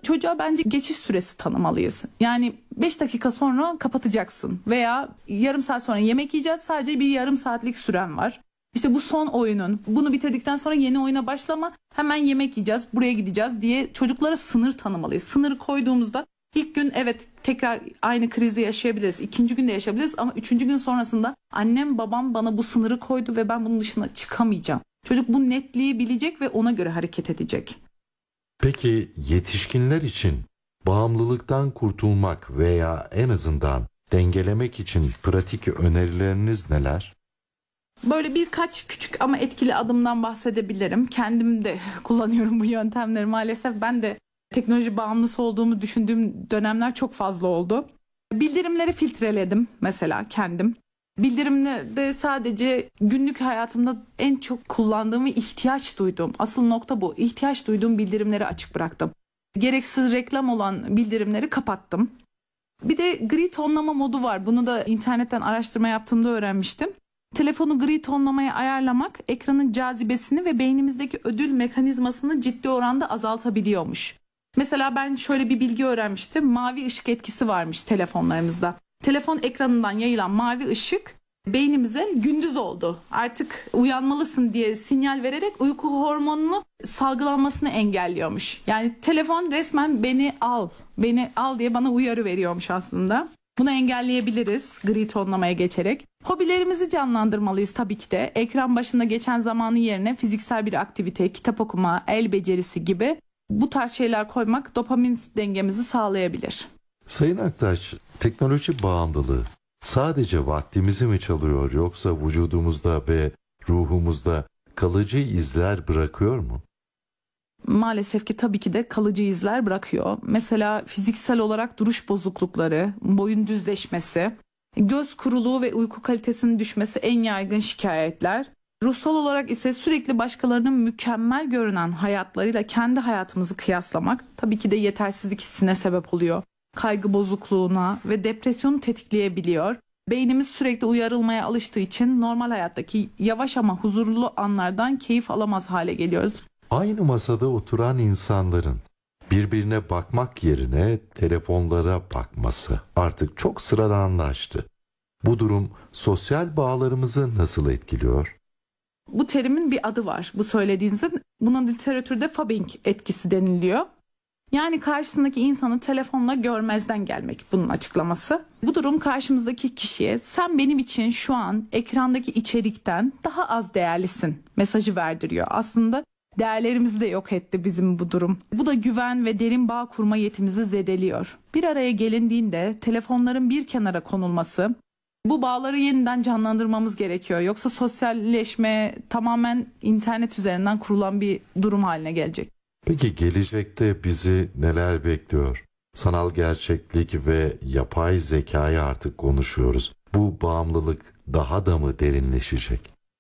Çocuğa bence geçiş süresi tanımalıyız. Yani 5 dakika sonra kapatacaksın veya yarım saat sonra yemek yiyeceğiz, sadece bir yarım saatlik süren var. İşte bu son oyunun, bunu bitirdikten sonra yeni oyuna başlama, hemen yemek yiyeceğiz, buraya gideceğiz diye çocuklara sınır tanımalıyız. Sınırı koyduğumuzda ilk gün evet tekrar aynı krizi yaşayabiliriz, ikinci gün de yaşayabiliriz ama üçüncü gün sonrasında annem babam bana bu sınırı koydu ve ben bunun dışına çıkamayacağım. Çocuk bu netliği bilecek ve ona göre hareket edecek. Peki yetişkinler için bağımlılıktan kurtulmak veya en azından dengelemek için pratik önerileriniz neler? Böyle birkaç küçük ama etkili adımdan bahsedebilirim. Kendim de kullanıyorum bu yöntemleri. Maalesef ben de teknoloji bağımlısı olduğumu düşündüğüm dönemler çok fazla oldu. Bildirimleri filtreledim mesela kendim. Bildirimde sadece günlük hayatımda en çok kullandığım ve ihtiyaç duyduğum, asıl nokta bu. İhtiyaç duyduğum bildirimleri açık bıraktım. Gereksiz reklam olan bildirimleri kapattım. Bir de gri tonlama modu var. Bunu da internetten araştırma yaptığımda öğrenmiştim. Telefonu gri tonlamaya ayarlamak ekranın cazibesini ve beynimizdeki ödül mekanizmasını ciddi oranda azaltabiliyormuş. Mesela ben şöyle bir bilgi öğrenmiştim. Mavi ışık etkisi varmış telefonlarımızda. Telefon ekranından yayılan mavi ışık beynimize gündüz oldu, artık uyanmalısın diye sinyal vererek uyku hormonunu salgılanmasını engelliyormuş. Yani telefon resmen beni al diye bana uyarı veriyormuş aslında. Bunu engelleyebiliriz gri tonlamaya geçerek. Hobilerimizi canlandırmalıyız tabii ki de. Ekran başında geçen zamanı yerine fiziksel bir aktivite, kitap okuma, el becerisi gibi bu tarz şeyler koymak dopamin dengemizi sağlayabilir. Sayın Aktaş, teknoloji bağımlılığı sadece vaktimizi mi çalıyor yoksa vücudumuzda ve ruhumuzda kalıcı izler bırakıyor mu? Maalesef ki tabii ki de kalıcı izler bırakıyor. Mesela fiziksel olarak duruş bozuklukları, boyun düzleşmesi, göz kuruluğu ve uyku kalitesinin düşmesi en yaygın şikayetler. Ruhsal olarak ise sürekli başkalarının mükemmel görünen hayatlarıyla kendi hayatımızı kıyaslamak tabii ki de yetersizlik hissine sebep oluyor. Kaygı bozukluğuna ve depresyonu tetikleyebiliyor. Beynimiz sürekli uyarılmaya alıştığı için normal hayattaki yavaş ama huzurlu anlardan keyif alamaz hale geliyoruz. Aynı masada oturan insanların birbirine bakmak yerine telefonlara bakması artık çok sıradanlaştı. Bu durum sosyal bağlarımızı nasıl etkiliyor? Bu terimin bir adı var, bu söylediğinizin. Buna literatürde Fabbing etkisi deniliyor. Yani karşısındaki insanı telefonla görmezden gelmek bunun açıklaması. Bu durum karşımızdaki kişiye sen benim için şu an ekrandaki içerikten daha az değerlisin mesajı verdiriyor. Aslında değerlerimizi de yok etti bizim bu durum. Bu da güven ve derin bağ kurma yetimizi zedeliyor. Bir araya gelindiğinde telefonların bir kenara konulması, bu bağları yeniden canlandırmamız gerekiyor. Yoksa sosyalleşme tamamen internet üzerinden kurulan bir durum haline gelecek. Peki gelecekte bizi neler bekliyor? Sanal gerçeklik ve yapay zekayı artık konuşuyoruz. Bu bağımlılık daha da mı derinleşecek?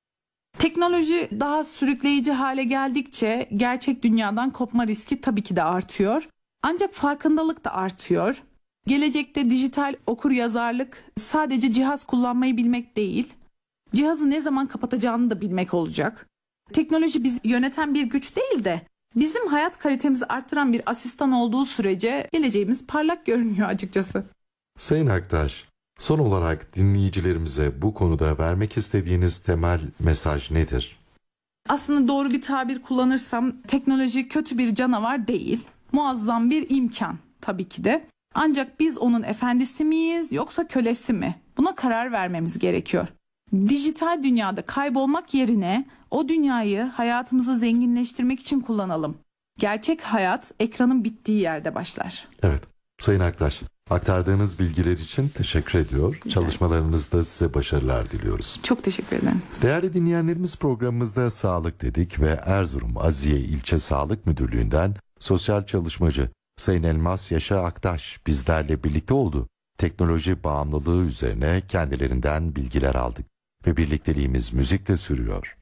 Teknoloji daha sürükleyici hale geldikçe gerçek dünyadan kopma riski tabii ki de artıyor. Ancak farkındalık da artıyor. Gelecekte dijital okuryazarlık sadece cihaz kullanmayı bilmek değil, cihazı ne zaman kapatacağını da bilmek olacak. Teknoloji bizi yöneten bir güç değil de bizim hayat kalitemizi arttıran bir asistan olduğu sürece geleceğimiz parlak görünüyor açıkçası. Sayın Aktaş, son olarak dinleyicilerimize bu konuda vermek istediğiniz temel mesaj nedir? Aslında doğru bir tabir kullanırsam teknoloji kötü bir canavar değil, muazzam bir imkan tabii ki de. Ancak biz onun efendisi miyiz yoksa kölesi mi? Buna karar vermemiz gerekiyor. Dijital dünyada kaybolmak yerine o dünyayı hayatımızı zenginleştirmek için kullanalım. Gerçek hayat ekranın bittiği yerde başlar. Evet, Sayın Aktaş, aktardığınız bilgiler için teşekkür ediyor. Çalışmalarınızda size başarılar diliyoruz. Çok teşekkür ederim. Değerli dinleyenlerimiz, programımızda sağlık dedik ve Erzurum Aziye İlçe Sağlık Müdürlüğü'nden sosyal çalışmacı Sayın Elmas Yaşa Aktaş bizlerle birlikte oldu. Teknoloji bağımlılığı üzerine kendilerinden bilgiler aldık ve birlikteliğimiz müzikle sürüyor.